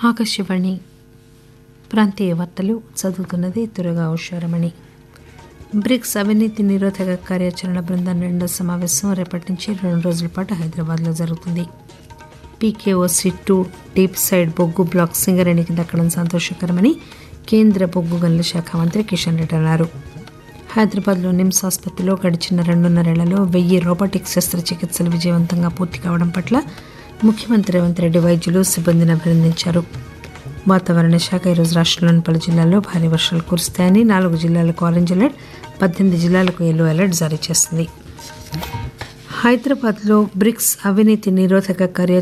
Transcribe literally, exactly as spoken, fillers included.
ఆకాశవాణి ప్రాంతీయ వార్తలు చదువుతున్నది దుర్గా ఉషారమణి. బ్రిక్స్ అవినీతి నిరోధక కార్యాచరణ బృందం రెండో సమావేశం రేపటి నుంచి రెండు రోజుల పాటు హైదరాబాద్లో జరుగుతుంది. పీకేఓసీ టూ డీప్ సైడ్ బొగ్గు బ్లాక్ సింగరేణికి దక్కడం సంతోషకరమని కేంద్ర బొగ్గు గనుల శాఖ మంత్రి కిషన్ రెడ్డి అన్నారు. హైదరాబాద్లో నిమ్స్ ఆసుపత్రిలో గడిచిన రెండున్నరేళ్లలో వెయ్యి రోబోటిక్ శస్త్రచికిత్సలు విజయవంతంగా పూర్తి కావడం పట్ల ముఖ్యమంత్రి రేవంత్ రెడ్డి వైద్యులు సిబ్బందిని అభినందించారు. వాతావరణ శాఖ ఈరోజు రాష్ట్రంలోని పలు జిల్లాల్లో భారీ వర్షాలు కురుస్తాయని, నాలుగు జిల్లాలకు ఆరెంజ్ అలర్ట్, పద్దెనిమిది జిల్లాలకు ఎల్లో అలర్ట్ జారీ చేసింది. హైదరాబాద్లో బ్రిక్స్ అవినీతి నిరోధక కార్య